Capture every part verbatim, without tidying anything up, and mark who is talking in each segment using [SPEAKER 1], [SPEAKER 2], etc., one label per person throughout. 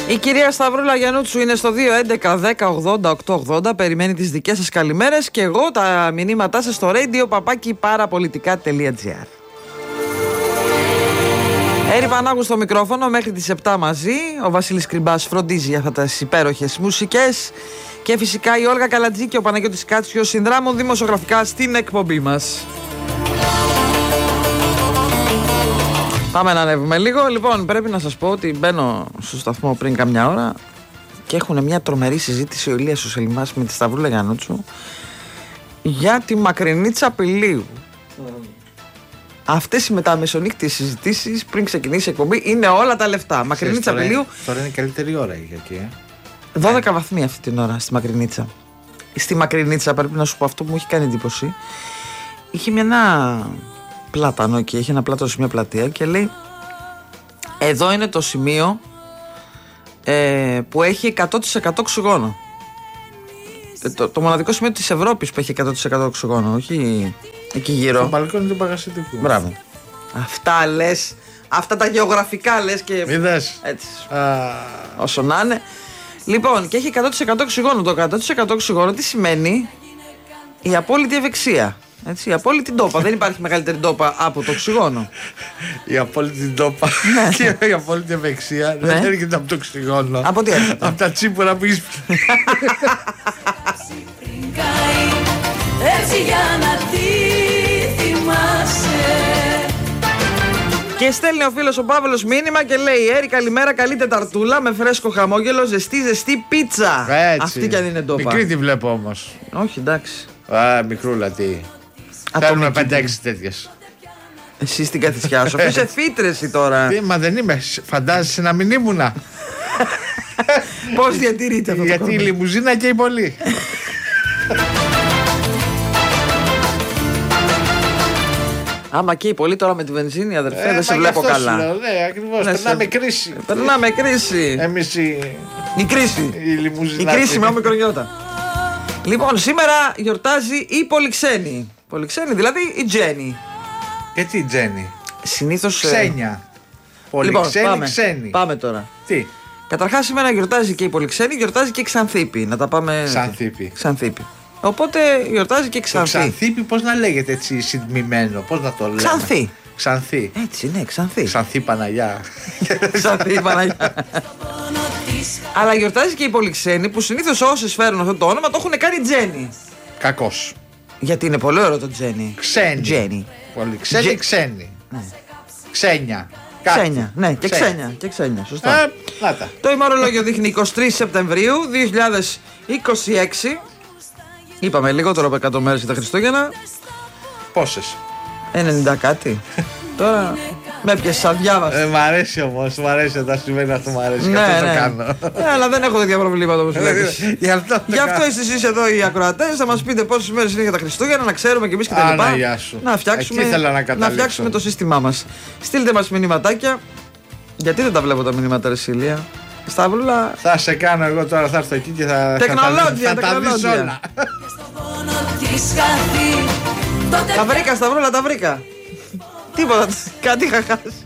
[SPEAKER 1] Η κυρία Σταυρούλα Γιαννούτσου είναι στο δύο έντεκα δέκα ογδόντα οκτώ ογδόντα. Περιμένει τις δικές σας καλημέρες και εγώ τα μηνύματά σας στο radio παπάκι παραπολιτικά τελεία τζι άρ. Έρη Πανάγου στο μικρόφωνο μέχρι τις επτά μαζί. Ο Βασίλης Κρυμπάς φροντίζει για αυτές τις υπέροχες μουσικές. Και φυσικά η Όλγα Καλατζή και ο Παναγιώτης Κάτσιος συνδράμουν δημοσιογραφικά στην εκπομπή μας. Πάμε να ανέβουμε λίγο. Λοιπόν, πρέπει να σας πω ότι μπαίνω στο σταθμό πριν καμιά ώρα και έχουν μια τρομερή συζήτηση ο Ηλίας ο Σελιμάς με τη Σταυρούλα Γιαννούτσου για τη μακρινή Τσαπηλίου. Mm. Αυτές οι μεταμεσονύκτιες συζητήσεις πριν ξεκινήσει η εκπομπή είναι όλα τα λεφτά. Μακρινή Τσαπηλίου.
[SPEAKER 2] Τώρα είναι η καλύτερη ώρα εκεί. Ε?
[SPEAKER 1] δώδεκα βαθμοί αυτή την ώρα στη Μακρινίτσα. Στη Μακρινίτσα πρέπει να σου πω αυτό που μου έχει κάνει εντύπωση. Είχε μια ένα πλάτανο και είχε ένα πλάτανο σε μια πλατεία και λέει εδώ είναι το σημείο ε, που έχει εκατό τοις εκατό οξυγόνο. Το, το μοναδικό σημείο της Ευρώπης που έχει εκατό τοις εκατό οξυγόνο, όχι εκεί γύρω.
[SPEAKER 2] Το μπαλκόνι του Παγασιτικού.
[SPEAKER 1] Μπράβο. Αυτά λες, αυτά τα γεωγραφικά λες και
[SPEAKER 2] είδες.
[SPEAKER 1] Έτσι.
[SPEAKER 2] Α...
[SPEAKER 1] Όσο να είναι. Λοιπόν, και έχει εκατό τοις εκατό οξυγόνο. Το εκατό τοις εκατό οξυγόνο τι σημαίνει? Η απόλυτη ευεξία. Έτσι, η απόλυτη ντόπα. Δεν υπάρχει μεγαλύτερη ντόπα από το οξυγόνο.
[SPEAKER 2] Η απόλυτη ντόπα και η απόλυτη ευεξία δεν έρχεται από το οξυγόνο.
[SPEAKER 1] Από τι έρχεται?
[SPEAKER 2] Από τα τσίπουρα που είσαι.
[SPEAKER 3] Έτσι για να τη θυμάσαι.
[SPEAKER 1] Και στέλνει ο φίλος ο Παύλος μήνυμα και λέει Έρη καλημέρα, καλή Τεταρτούλα με φρέσκο χαμόγελο, ζεστή ζεστή πίτσα.
[SPEAKER 2] Έτσι.
[SPEAKER 1] Αυτή κι αν είναι ντόπα.
[SPEAKER 2] Μικρή τη βλέπω όμως.
[SPEAKER 1] Όχι, εντάξει.
[SPEAKER 2] Α, μικρούλα τι. Θέλουμε πέντε έξι τέτοιες.
[SPEAKER 1] Εσύ στην καθησιά σου. Είσαι φύτρεση τώρα.
[SPEAKER 2] Τι, μα δεν είμαι. Φαντάζεσαι να μην ήμουνα.
[SPEAKER 1] Πώς διατηρείται αυτό?
[SPEAKER 2] Γιατί η λιμουζίνα και η πολύ.
[SPEAKER 1] Άμα και η πολύ τώρα με τη βενζίνη, αδερφέ, ε, δεν σε βλέπω καλά.
[SPEAKER 2] Λέω, ναι, ακριβώς. Ναι, περνάμε σε... κρίση.
[SPEAKER 1] Περνάμε κρίση.
[SPEAKER 2] Εμείς η...
[SPEAKER 1] η κρίση.
[SPEAKER 2] Η λιμουζίνα.
[SPEAKER 1] Η κρίση με ομικρονιώτα. Λοιπόν, σήμερα γιορτάζει η Πολυξένη. Πολυξένη, δηλαδή η Τζέννη.
[SPEAKER 2] Γιατί η Τζέννη?
[SPEAKER 1] Συνήθως.
[SPEAKER 2] Ξένια. Πολυξένη, λοιπόν, πάμε, ξένη.
[SPEAKER 1] Πάμε τώρα.
[SPEAKER 2] Τι?
[SPEAKER 1] Καταρχάς σήμερα γιορτάζει και η Πολυξένη, γιορτάζει και η Ξανθήπη. Να τα πάμε.
[SPEAKER 2] Ξανθήπη.
[SPEAKER 1] Ξανθήπη. Οπότε γιορτάζει και η Ξανθή.
[SPEAKER 2] Το Ξανθήπη πώς να λέγεται έτσι συντμημένο, πώς να το λέμε?
[SPEAKER 1] Ξανθή.
[SPEAKER 2] Ξανθή.
[SPEAKER 1] Έτσι, ναι, Ξανθή.
[SPEAKER 2] Ξανθή Παναγιά.
[SPEAKER 1] Ξανθή Παναγιά. Αλλά γιορτάζει και η Πολυξένη που συνήθως όσες φέρουν αυτό το όνομα το έχουν κάνει Τζέννη.
[SPEAKER 2] Κακός.
[SPEAKER 1] Γιατί είναι πολύ ωραίο το Τζέννη.
[SPEAKER 2] Ξένη.
[SPEAKER 1] Τζέννη.
[SPEAKER 2] Πολυξένη, Τζε... ξένη. Ναι. Ξένια.
[SPEAKER 1] Ξένια, ναι, και ξένια. Και ξένια, σωστά.
[SPEAKER 2] Ε, νάτα.
[SPEAKER 1] Το ημερολόγιο δείχνει εικοστή τρίτη Σεπτεμβρίου δύο χιλιάδες είκοσι έξι. Είπαμε λιγότερο από εκατό μέρες για τα Χριστούγεννα.
[SPEAKER 2] Πόσες?
[SPEAKER 1] ενενήντα κάτι. Τώρα με έπιασες αδιάβαστα.
[SPEAKER 2] Ε, μ' αρέσει όμως, μ' αρέσει όταν συμβαίνει αυτό, μ' αρέσει.
[SPEAKER 1] Ναι,
[SPEAKER 2] αυτό
[SPEAKER 1] ναι.
[SPEAKER 2] το κάνω.
[SPEAKER 1] Ε, αλλά δεν έχω τέτοια προβλήματα όπως βλέπεις.
[SPEAKER 2] Γι' αυτό,
[SPEAKER 1] Γι' αυτό εσείς εδώ οι ακροατές θα μας πείτε πόσες μέρες είναι για τα Χριστούγεννα, να ξέρουμε κι εμείς και τα λοιπά. Να φτιάξουμε,
[SPEAKER 2] να,
[SPEAKER 1] να φτιάξουμε το σύστημά μας. Στείλτε μας μηνυματάκια. Γιατί δεν τα βλέπω τα μηνύματα, ρε Σίλια? Σταυρούλα.
[SPEAKER 2] Θα σε κάνω εγώ τώρα, θα έρθω εκεί και θα,
[SPEAKER 1] τεχνολόγια,
[SPEAKER 2] θα, θα τα δεις όλα.
[SPEAKER 1] Τα βρήκα, Σταυρούλα, τα βρήκα. Τίποτα, κάτι είχα χάσει.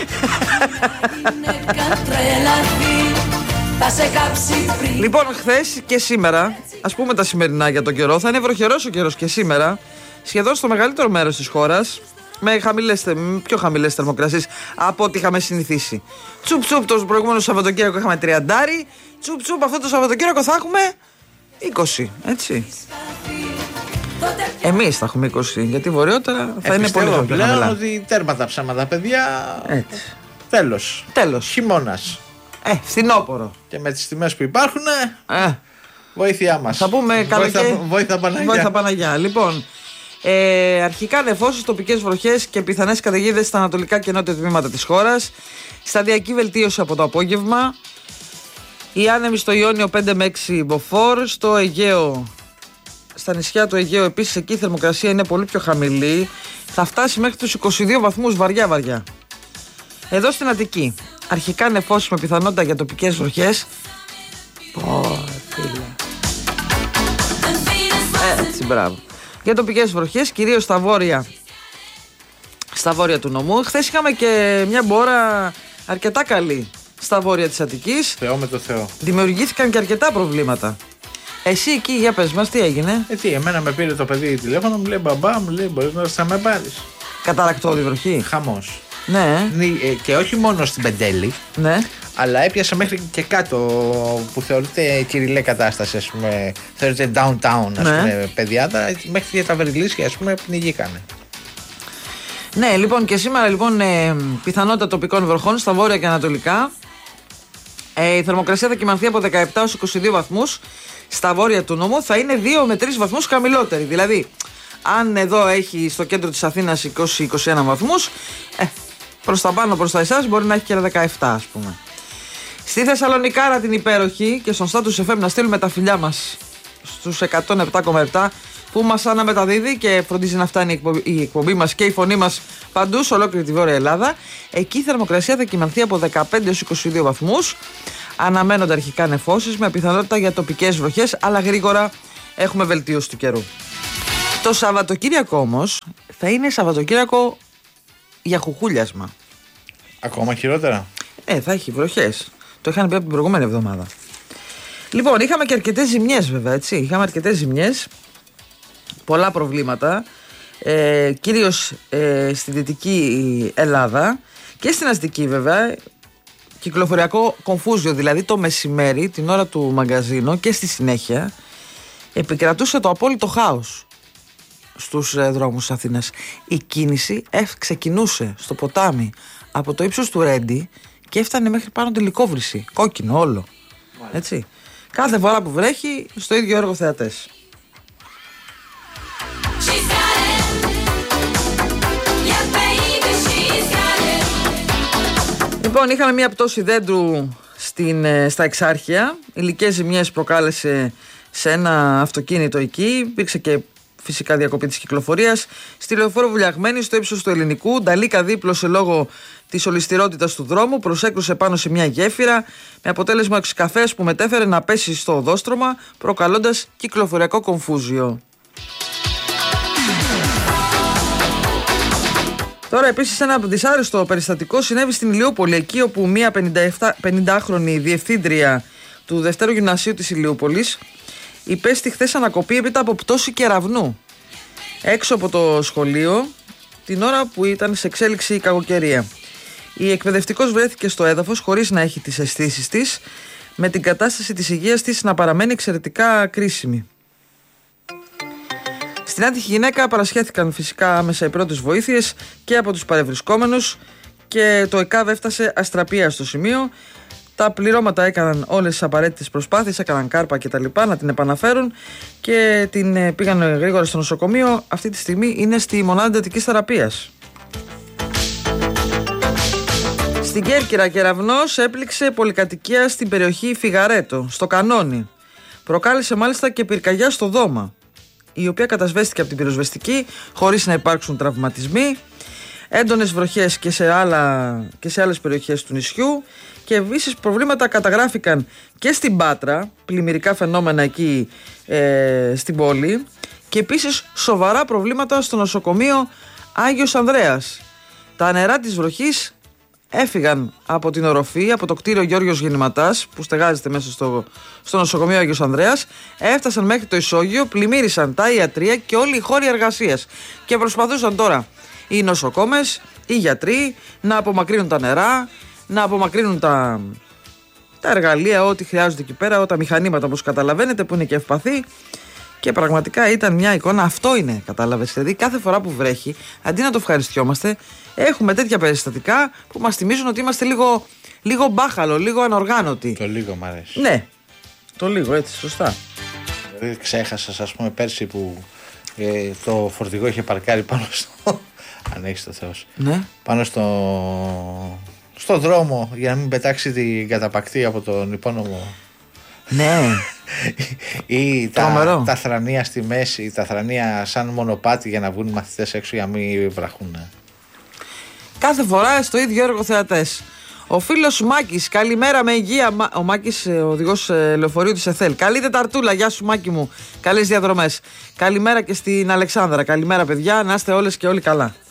[SPEAKER 1] Λοιπόν, χθες και σήμερα, ας πούμε τα σημερινά για τον καιρό, θα είναι βροχερός ο καιρός και σήμερα, σχεδόν στο μεγαλύτερο μέρος της χώρας, με, χαμηλές, με πιο χαμηλές θερμοκρασίες από ό,τι είχαμε συνηθίσει. Τσουπ τσουπ το προηγούμενο Σαββατοκύριακο είχαμε τριαντάρι, τσουπ τσουπ αυτό το Σαββατοκύριακο θα έχουμε είκοσι, έτσι. Εμείς θα έχουμε είκοσι, γιατί βορειότερα θα
[SPEAKER 2] ε,
[SPEAKER 1] είναι πολύ πιο
[SPEAKER 2] πλέον
[SPEAKER 1] χαμηλά.
[SPEAKER 2] ότι τέρμα τα ψέματα, παιδιά.
[SPEAKER 1] Έτσι.
[SPEAKER 2] Τέλος.
[SPEAKER 1] Τέλος.
[SPEAKER 2] Χειμώνας.
[SPEAKER 1] Ε, φθινόπορο.
[SPEAKER 2] Και με τις τιμές που υπάρχουν,
[SPEAKER 1] ε,
[SPEAKER 2] βοήθειά μας.
[SPEAKER 1] Θα πούμε
[SPEAKER 2] Βοήθα,
[SPEAKER 1] καλοκαίρι.
[SPEAKER 2] Βοήθα Παναγιά.
[SPEAKER 1] Βοήθα Παναγιά. Λοιπόν, ε, αρχικά νεφώσεις, τοπικές βροχές και πιθανές καταιγίδες στα ανατολικά και νότια τμήματα της χώρας. Σταδιακή βελτίωση από το απόγευμα. Οι άνεμοι στο Ιόνιο πέντε με έξι μποφόρ. Στο Αιγαίο, στα νησιά του Αιγαίου επίσης εκεί η θερμοκρασία είναι πολύ πιο χαμηλή. Θα φτάσει μέχρι τους είκοσι δύο βαθμούς βαριά βαριά. Εδώ στην Αττική, αρχικά νεφώσεις με πιθανότητα για τοπικές βροχές. Πω, φίλε. Έτσι, μπράβο. Για τοπικές βροχές, κυρίως στα βόρεια, στα βόρεια του νομού. Χθες είχαμε και μια μπόρα αρκετά καλή. στα βόρεια της Αττικής.
[SPEAKER 2] Θεό με το Θεό.
[SPEAKER 1] Δημιουργήθηκαν και αρκετά προβλήματα. Εσύ εκεί, για πες μας, τι έγινε?
[SPEAKER 2] Ε, τι, εμένα με πήρε το παιδί τηλέφωνο, μου λέει μπαμπά, μου λέει μπορείς να θα με πάρεις.
[SPEAKER 1] Καταρακτώδη βροχή.
[SPEAKER 2] Χαμός.
[SPEAKER 1] Ναι.
[SPEAKER 2] Ε, και όχι μόνο στην Πεντέλη.
[SPEAKER 1] Ναι.
[SPEAKER 2] Αλλά έπιασα μέχρι και κάτω που θεωρείται κυριλέ κατάσταση, ας πούμε. Θεωρείται downtown, ας
[SPEAKER 1] ναι.
[SPEAKER 2] πούμε, παιδιάτα. Μέχρι και τα Βεριλίσια, ας πούμε, πνιγήκανε.
[SPEAKER 1] Ναι, λοιπόν, και σήμερα λοιπόν ε, πιθανότητα τοπικών βροχών στα βόρεια και ανατολικά. Ε, η θερμοκρασία θα κυμανθεί από δεκαεπτά έως είκοσι δύο βαθμούς. Στα βόρεια του νόμου θα είναι δύο με τρεις βαθμούς χαμηλότερη. Δηλαδή, αν εδώ έχει στο κέντρο της Αθήνας είκοσι με είκοσι ένα βαθμούς, ε, προς τα πάνω, προς τα εσάς μπορεί να έχει και δεκαεπτά, ας πούμε. Στη Θεσσαλονικάρα την υπέροχη και στον Status εφ εμ να στείλουμε τα φιλιά μας στους εκατόν επτά κόμμα επτά που μας αναμεταδίδει και φροντίζει να φτάνει η εκπομπή, η εκπομπή μας και η φωνή μας παντού σε ολόκληρη τη Βόρεια Ελλάδα. Εκεί η θερμοκρασία θα κυμανθεί από δεκαπέντε έως είκοσι δύο βαθμούς. Αναμένονται αρχικά νεφώσεις με πιθανότητα για τοπικές βροχές, αλλά γρήγορα έχουμε βελτίωση του καιρού. Το Σαββατοκύριακο όμως θα είναι Σαββατοκύριακο για χουχούλιασμα.
[SPEAKER 2] Ακόμα χειρότερα.
[SPEAKER 1] Ε, θα έχει βροχές. Το είχαν πει από την προηγούμενη εβδομάδα. Λοιπόν, είχαμε και αρκετές ζημιές βέβαια, έτσι. Είχαμε αρκετές ζημιές. Πολλά προβλήματα. Ε, κυρίως ε, στη Δυτική Ελλάδα και στην Αστική βέβαια. Κυκλοφοριακό κομφούζιο, δηλαδή το μεσημέρι, την ώρα του μαγκαζίνο και στη συνέχεια επικρατούσε το απόλυτο χάος στους ε, δρόμους της Αθήνας. Η κίνηση ε, ξεκινούσε στο ποτάμι από το ύψος του Ρέντι και έφτανε μέχρι πάνω τη Λυκόβρηση. Κόκκινο όλο. Έτσι. Κάθε φορά που βρέχει, στο ίδιο έργο θεατές. Λοιπόν, είχαμε μια πτώση δέντρου στην, στα Εξάρχεια. Υλικές ζημιές προκάλεσε σε ένα αυτοκίνητο εκεί. Υπήρξε και φυσικά διακοπή της κυκλοφορίας. Στη λεωφόρο Βουλιαγμένη, στο ύψος του Ελληνικού, Νταλίκα δίπλωσε λόγω της ολισθηρότητας του δρόμου. Προσέκρουσε πάνω σε μια γέφυρα, με αποτέλεσμα ο εξκαφέας που μετέφερε να πέσει στο οδόστρωμα, προκαλώντας κυκλοφοριακό κομφούζιο. Τώρα επίσης ένα δυσάρεστο περιστατικό συνέβη στην Ηλιούπολη, εκεί όπου μια πενηντάχρονη διευθύντρια του Δευτέρου Γυμνασίου της Ηλιούπολης υπέστη χθες ανακοπή έπειτα από πτώση κεραυνού έξω από το σχολείο την ώρα που ήταν σε εξέλιξη η κακοκαιρία. Η εκπαιδευτικός βρέθηκε στο έδαφος χωρίς να έχει τις αισθήσεις της, με την κατάσταση της υγείας της να παραμένει εξαιρετικά κρίσιμη. Στην άτυχη γυναίκα παρασχέθηκαν φυσικά άμεσα οι πρώτες βοήθειες και από τους παρευρισκόμενους και το ΕΚΑΒ έφτασε αστραπία στο σημείο. Τα πληρώματα έκαναν όλες τις απαραίτητες προσπάθειες, έκαναν κάρπα κτλ. Να την επαναφέρουν και την πήγαν γρήγορα στο νοσοκομείο. Αυτή τη στιγμή είναι στη μονάδα εντατικής θεραπείας. Στην Κέρκυρα, κεραυνός έπληξε πολυκατοικία στην περιοχή Φιγαρέτο, στο Κανόνι. Προκάλεσε μάλιστα και πυρκαγιά στο Δώμα, η οποία κατασβέστηκε από την πυροσβεστική χωρίς να υπάρξουν τραυματισμοί. Έντονες βροχές και σε, άλλα, και σε άλλες περιοχές του νησιού και επίσης προβλήματα καταγράφηκαν και στην Πάτρα, πλημμυρικά φαινόμενα εκεί ε, στην πόλη, και επίσης σοβαρά προβλήματα στο νοσοκομείο Άγιος Ανδρέας. Τα νερά της βροχής έφυγαν από την οροφή, από το κτίριο Γιώργος Γεννηματάς που στεγάζεται μέσα στο, στο νοσοκομείο Άγιος Ανδρέας, έφτασαν μέχρι το ισόγειο, πλημμύρισαν τα ιατρεία και όλοι οι χώροι εργασίας και προσπαθούσαν τώρα οι νοσοκόμες, οι γιατροί να απομακρύνουν τα νερά, να απομακρύνουν τα, τα εργαλεία, ό,τι χρειάζονται εκεί πέρα, τα μηχανήματα όπως καταλαβαίνετε που είναι και ευπαθή. Και πραγματικά ήταν μια εικόνα, αυτό είναι, κατάλαβες. Δηλαδή, κάθε φορά που βρέχει, αντί να το ευχαριστιόμαστε, έχουμε τέτοια περιστατικά που μας θυμίζουν ότι είμαστε λίγο, λίγο μπάχαλο, λίγο ανοργάνωτοι.
[SPEAKER 2] Το λίγο μ' αρέσει.
[SPEAKER 1] Ναι, το λίγο, έτσι, σωστά.
[SPEAKER 2] Δηλαδή, ξέχασα, ας πούμε, πέρσι που ε, το φορτηγό είχε παρκάρει πάνω στο. Αν έχεις το Θεός.
[SPEAKER 1] Ναι.
[SPEAKER 2] Πάνω στο. στο δρόμο για να μην πετάξει την καταπακτή από τον υπόνομο.
[SPEAKER 1] Ναι.
[SPEAKER 2] Ή τα, τα θρανία στη μέση, τα θρανία σαν μονοπάτι για να βγουν οι μαθητές έξω για να μην βραχούν.
[SPEAKER 1] Κάθε φορά στο ίδιο έργο θεατές. Ο φίλος Μάκης, καλημέρα με υγεία. Ο Μάκης, ο οδηγός λεωφορείου της ΕΘΕΛ. Καλή Τεταρτούλα, γεια σου Μάκη μου. Καλές διαδρομές. Καλημέρα και στην Αλεξάνδρα. Καλημέρα παιδιά, να είστε όλες και όλοι καλά.